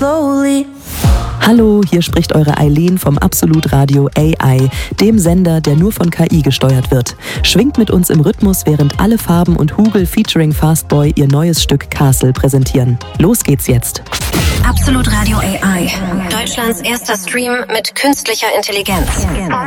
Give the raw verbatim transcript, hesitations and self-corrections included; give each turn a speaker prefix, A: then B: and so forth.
A: slowly.
B: Hallo, hier spricht eure Eileen vom Absolut Radio A I, dem Sender, der nur von K I gesteuert wird. Schwingt mit uns im Rhythmus, während alle Farben und Hugel featuring Fastboy ihr neues Stück Castle präsentieren. Los geht's jetzt.
C: Absolut Radio A I, Deutschlands erster Stream mit künstlicher Intelligenz.